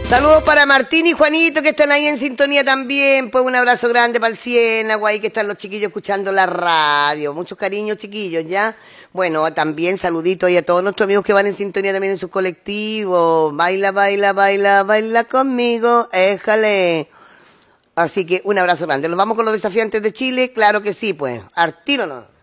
Saludos para Martín y Juanito que están ahí en sintonía también. Pues un abrazo grande para el Ciénaga, ahí que están los chiquillos escuchando la radio. Muchos cariños, chiquillos, ¿ya? Bueno, también saluditos y a todos nuestros amigos que van en sintonía también en sus colectivos. Baila, baila, baila, baila conmigo, éjale. Así que un abrazo grande. ¿Nos vamos con los desafiantes de Chile? Claro que sí, pues. Al tiro, ¿no?